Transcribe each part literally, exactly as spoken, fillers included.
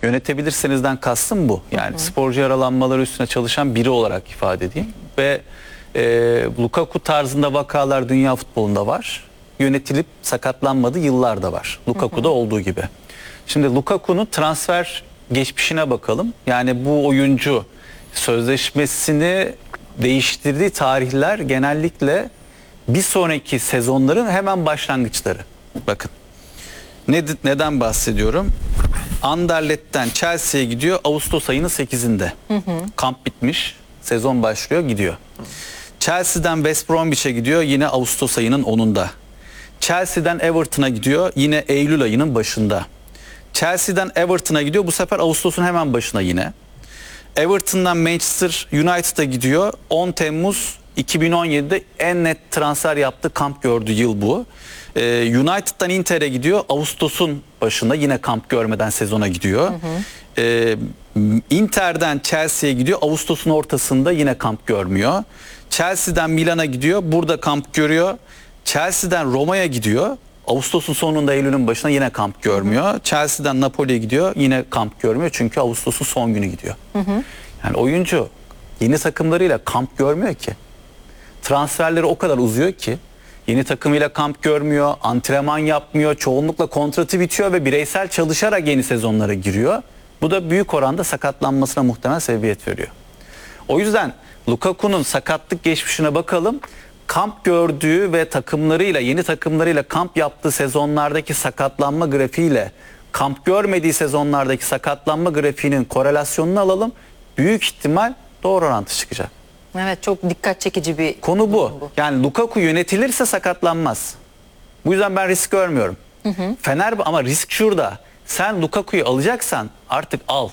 Yönetebilirsenizden kastım bu. Yani hı hı. sporcu yaralanmaları üstüne çalışan biri olarak ifade edeyim. Ve e, Lukaku tarzında vakalar dünya futbolunda var. Yönetilip sakatlanmadığı yıllar da var. Lukaku'da olduğu gibi. Şimdi Lukaku'nun transfer geçmişine bakalım. Yani bu oyuncu sözleşmesini değiştirdiği tarihler genellikle bir sonraki sezonların hemen başlangıçları. Bakın. Ne, neden bahsediyorum? Anderlet'ten Chelsea'ye gidiyor Ağustos ayının sekizinde. Hı hı. Kamp bitmiş. Sezon başlıyor, gidiyor. Chelsea'den West Bromwich'e gidiyor yine Ağustos ayının onunda. Chelsea'den Everton'a gidiyor yine Eylül ayının başında. Chelsea'den Everton'a gidiyor bu sefer Ağustos'un hemen başına yine. Everton'dan Manchester United'a gidiyor on Temmuz iki bin on yedide en net transfer yaptığı, kamp gördüğü yıl bu. Ee, United'dan Inter'e gidiyor Ağustos'un başında, yine kamp görmeden sezona gidiyor. Hı hı. Ee, Inter'den Chelsea'ye gidiyor Ağustos'un ortasında, yine kamp görmüyor. Chelsea'den Milan'a gidiyor, burada kamp görüyor. Chelsea'den Roma'ya gidiyor Ağustos'un sonunda Eylül'ün başına, yine kamp görmüyor. Hı hı. Chelsea'den Napoli'ye gidiyor, yine kamp görmüyor çünkü Ağustos'un son günü gidiyor. Hı hı. Yani oyuncu yeni takımlarıyla kamp görmüyor ki. Transferleri o kadar uzuyor ki yeni takımıyla kamp görmüyor, antrenman yapmıyor, çoğunlukla kontratı bitiyor ve bireysel çalışarak yeni sezonlara giriyor. Bu da büyük oranda sakatlanmasına muhtemel sebebiyet veriyor. O yüzden Lukaku'nun sakatlık geçmişine bakalım. Kamp gördüğü ve takımlarıyla, yeni takımlarıyla kamp yaptığı sezonlardaki sakatlanma grafiğiyle kamp görmediği sezonlardaki sakatlanma grafiğinin korelasyonunu alalım. Büyük ihtimal doğru orantı çıkacak. Evet, çok dikkat çekici bir konu bu. bu. Yani Lukaku yönetilirse sakatlanmaz. Bu yüzden ben risk görmüyorum. Hı hı. Fener, ama risk şurada. Sen Lukaku'yu alacaksan artık al.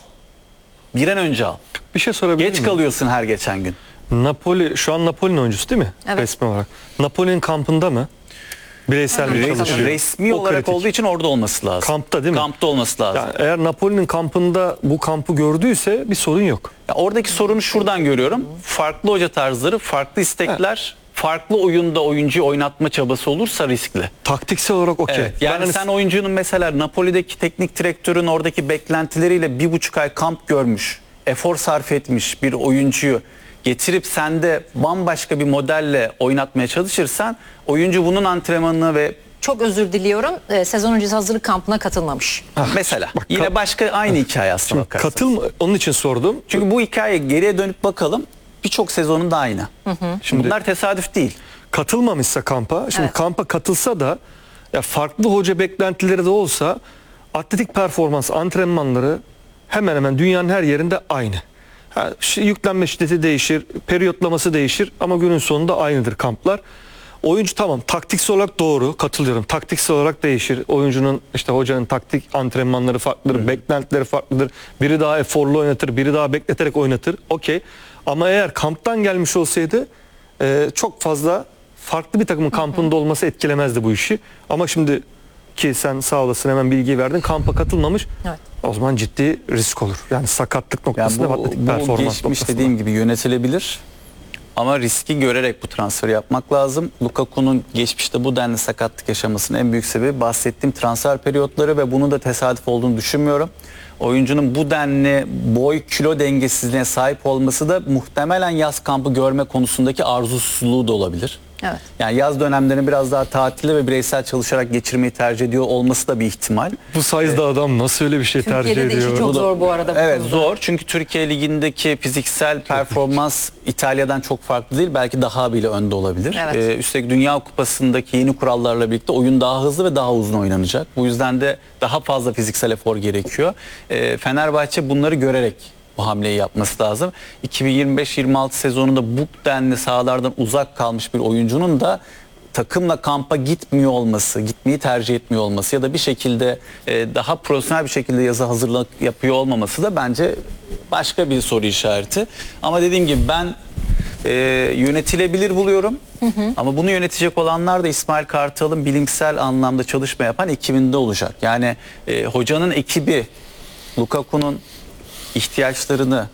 Bir an önce al. Bir şey sorabilir Geç miyim? kalıyorsun her geçen gün. Napoli şu an Napoli'nin oyuncusu değil mi? Evet. Resmi olarak. Napoli'nin kampında mı? Bireysel mi çalışıyor? Resmi O olarak kritik. olduğu için orada olması lazım. Kampta değil mi? Kampta olması lazım. Yani eğer Napoli'nin kampında bu kampı gördüyse bir sorun yok. Ya oradaki sorunu şuradan görüyorum. Farklı hoca tarzları, farklı istekler, evet. farklı oyunda oyuncuyu oynatma çabası olursa riskli. Taktiksel olarak okey. Evet, yani hani... sen oyuncunun mesela Napoli'deki teknik direktörün oradaki beklentileriyle bir buçuk ay kamp görmüş, efor sarf etmiş bir oyuncuyu getirip sende bambaşka bir modelle oynatmaya çalışırsan, oyuncu bunun antrenmanını ve... Çok özür diliyorum. Ee, sezon öncesi hazırlık kampına katılmamış. Ha, mesela. Bak, yine başka aynı hikaye aslında bakarsan. Katıl, onun için sordum. Çünkü bu hikaye geriye dönüp bakalım, birçok sezonun da aynı. Hı hı. Şimdi bunlar tesadüf değil. Katılmamışsa kampa, şimdi evet. kampa katılsa da ya farklı hoca beklentileri de olsa atletik performans antrenmanları hemen hemen dünyanın her yerinde aynı. Ha, yüklenme şiddeti değişir, periyotlaması değişir ama günün sonunda aynıdır kamplar. Oyuncu tamam taktiksel olarak doğru, katılıyorum. Taktiksel olarak değişir. Oyuncunun işte hocanın taktik antrenmanları farklıdır, Hı. beklentileri farklıdır. Biri daha eforlu oynatır, biri daha bekleterek oynatır. Okey. Ama eğer kamptan gelmiş olsaydı e, çok fazla farklı bir takımın kampında olması etkilemezdi bu işi. Ama şimdi ki sen sağ olasın hemen bilgi verdin. Kampa katılmamış. Evet. O zaman ciddi risk olur. Yani sakatlık noktasında, yani bu, atletik bu performans geçmiş noktasında. dediğim gibi yönetilebilir. Ama riski görerek bu transferi yapmak lazım. Lukaku'nun geçmişte bu denli sakatlık yaşamasının en büyük sebebi bahsettiğim transfer periyotları ve bunun da tesadüf olduğunu düşünmüyorum. Oyuncunun bu denli boy kilo dengesizliğine sahip olması da muhtemelen yaz kampı görme konusundaki arzusuzluğu da olabilir. Evet. Yani yaz dönemlerini biraz daha tatilde ve bireysel çalışarak geçirmeyi tercih ediyor olması da bir ihtimal. Bu size'da ee, adam nasıl öyle bir şey tercih ediyor? Türkiye'de de işi çok bu zor bu arada. Bu evet konuda. Zor çünkü Türkiye Ligi'ndeki fiziksel performans İtalya'dan çok farklı değil. Belki daha bile önde olabilir. Evet. Ee, üstelik Dünya Kupası'ndaki yeni kurallarla birlikte oyun daha hızlı ve daha uzun oynanacak. Bu yüzden de daha fazla fiziksel efor gerekiyor. Ee, Fenerbahçe bunları görerek bu hamleyi yapması lazım. iki bin yirmi beş yirmi altı sezonunda bu denli sahalardan uzak kalmış bir oyuncunun da takımla kampa gitmiyor olması, gitmeyi tercih etmiyor olması ya da bir şekilde e, daha profesyonel bir şekilde yazı hazırlık yapıyor olmaması da bence başka bir soru işareti. Ama dediğim gibi ben e, yönetilebilir buluyorum. Hı hı. Ama bunu yönetecek olanlar da İsmail Kartal'ın bilimsel anlamda çalışma yapan ekibinde olacak. Yani e, hocanın ekibi Lukaku'nun ihtiyaçlarını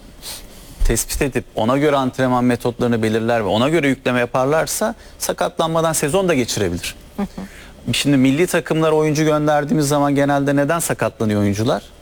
tespit edip ona göre antrenman metotlarını belirler ve ona göre yükleme yaparlarsa sakatlanmadan sezon da geçirebilir. Hı hı. Şimdi milli takımlar oyuncu gönderdiğimiz zaman genelde neden sakatlanıyor oyuncular?